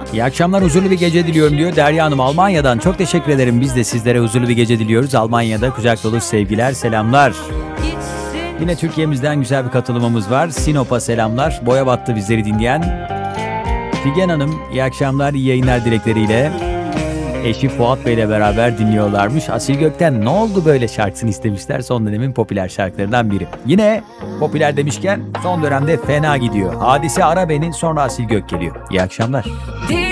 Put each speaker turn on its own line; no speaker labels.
İyi akşamlar, huzurlu bir gece diliyorum diyor Derya Hanım Almanya'dan. Çok teşekkür ederim. Biz de sizlere huzurlu bir gece diliyoruz. Almanya'da kucak dolu sevgiler, selamlar. Yine Türkiye'mizden güzel bir katılımımız var. Sinop'a selamlar. Boya battı bizleri dinleyen. Figen Hanım iyi akşamlar, iyi yayınlar dilekleriyle. Eşi Fuat Bey ile beraber dinliyorlarmış. Asil Gök'ten Ne Oldu Böyle şarkısını istemişler. Son dönemin popüler şarkılarından biri. Yine popüler demişken son dönemde fena gidiyor. Hadise Ara Beni, sonra Asil Gök geliyor. İyi akşamlar.